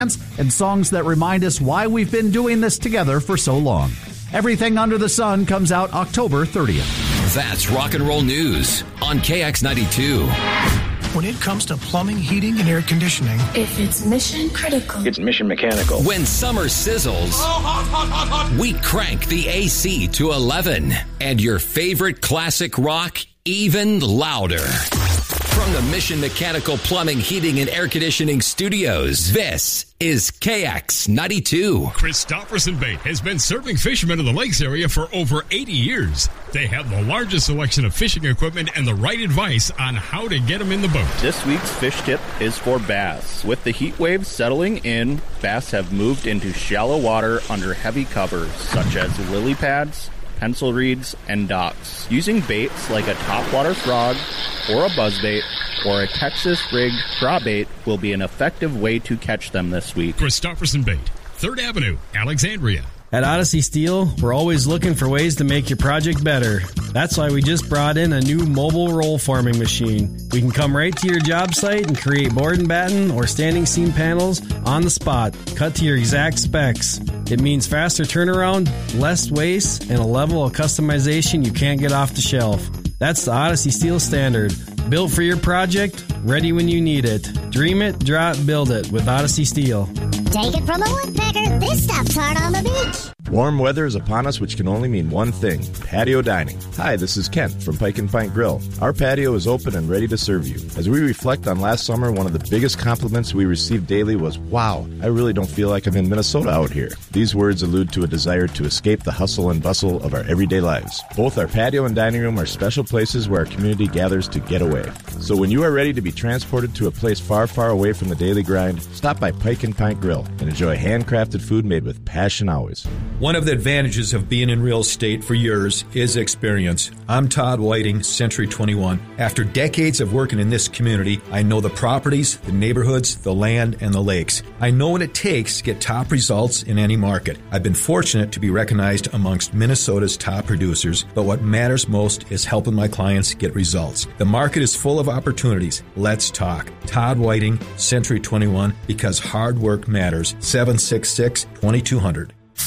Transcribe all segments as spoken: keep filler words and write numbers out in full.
and songs that remind us why we've been doing this together for so long. Everything Under the Sun comes out October thirtieth. That's rock and roll news on K X ninety-two. When it comes to plumbing, heating, and air conditioning, if it's mission critical, it's mission mechanical. When summer sizzles, oh, hot, hot, hot, hot. we crank the A C to eleven. And your favorite classic rock even louder. From the Mission Mechanical Plumbing, Heating, and Air Conditioning Studios, this is K X ninety-two. Christofferson Bait has been serving fishermen in the lakes area for over eighty years. They have the largest selection of fishing equipment and the right advice on how to get them in the boat. This week's fish tip is for bass. With the heat waves settling in, bass have moved into shallow water under heavy covers, such as lily pads, pencil reeds, and docks. Using baits like a topwater frog or a buzzbait or a Texas rigged crawbait will be an effective way to catch them this week. Christofferson Bait, third Avenue, Alexandria. At Odyssey Steel, we're always looking for ways to make your project better. That's why we just brought in a new mobile roll forming machine. We can come right to your job site and create board and batten or standing seam panels on the spot, cut to your exact specs. It means faster turnaround, less waste, and a level of customization you can't get off the shelf. That's the Odyssey Steel standard. Built for your project, ready when you need it. Dream it, draw it, build it with Odyssey Steel. Take it from a woodpecker, this stuff's hard on the beach. Warm weather is upon us, which can only mean one thing, patio dining. Hi, this is Kent from Pike and Pint Grill. Our patio is open and ready to serve you. As we reflect on last summer, one of the biggest compliments we received daily was, wow, I really don't feel like I'm in Minnesota out here. These words allude to a desire to escape the hustle and bustle of our everyday lives. Both our patio and dining room are special places where our community gathers to get away. So when you are ready to be transported to a place far, far away from the daily grind, stop by Pike and Pint Grill and enjoy handcrafted food made with passion always. One of the advantages of being in real estate for years is experience. I'm Todd Whiting, Century twenty-one. After decades of working in this community, I know the properties, the neighborhoods, the land, and the lakes. I know what it takes to get top results in any market. I've been fortunate to be recognized amongst Minnesota's top producers, but what matters most is helping my clients get results. The market is full of opportunities. Let's talk. Todd Whiting, Century twenty-one, because hard work matters. seven six six, two two zero zero.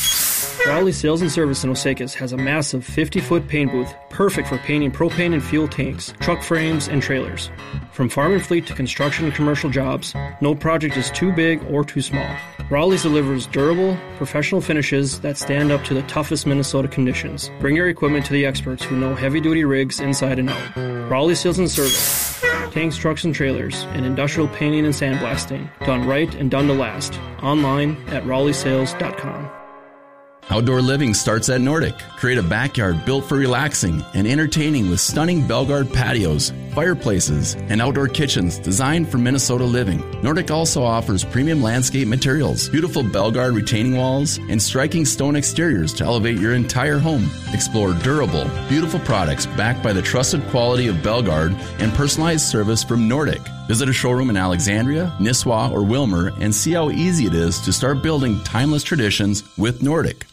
Rowley Sales and Service in Osakis has a massive fifty-foot paint booth, perfect for painting propane and fuel tanks, truck frames, and trailers. From farm and fleet to construction and commercial jobs, no project is too big or too small. Rowley's delivers durable, professional finishes that stand up to the toughest Minnesota conditions. Bring your equipment to the experts who know heavy-duty rigs inside and out. Rowley Sales and Service. Tanks, trucks, and trailers, and industrial painting and sandblasting. Done right and done to last. Online at rowley sales dot com. Outdoor living starts at Nordic. Create a backyard built for relaxing and entertaining with stunning Belgard patios, fireplaces, and outdoor kitchens designed for Minnesota living. Nordic also offers premium landscape materials, beautiful Belgard retaining walls, and striking stone exteriors to elevate your entire home. Explore durable, beautiful products backed by the trusted quality of Belgard and personalized service from Nordic. Visit a showroom in Alexandria, Nisswa, or Wilmer and see how easy it is to start building timeless traditions with Nordic.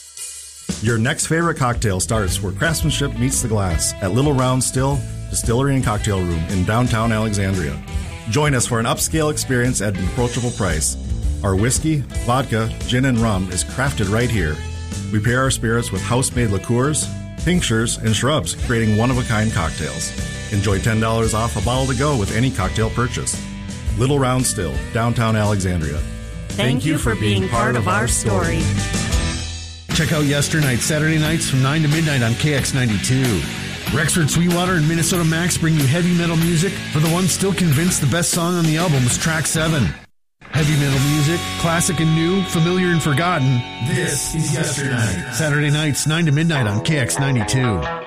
Your next favorite cocktail starts where craftsmanship meets the glass at Little Round Still Distillery and Cocktail Room in downtown Alexandria. Join us for an upscale experience at an approachable price. Our whiskey, vodka, gin, and rum is crafted right here. We pair our spirits with house-made liqueurs, tinctures, and shrubs, creating one-of-a-kind cocktails. Enjoy ten dollars off a bottle to go with any cocktail purchase. Little Round Still, downtown Alexandria. Thank, Thank you for being part of our story. Check out Yesternight, Saturday nights from nine to midnight on K X ninety-two. Rexford Sweetwater and Minnesota Max bring you heavy metal music. For the ones still convinced the best song on the album is track seven. Heavy metal music, classic and new, familiar and forgotten. This is Yesternight. Saturday nights, nine to midnight on K X ninety-two.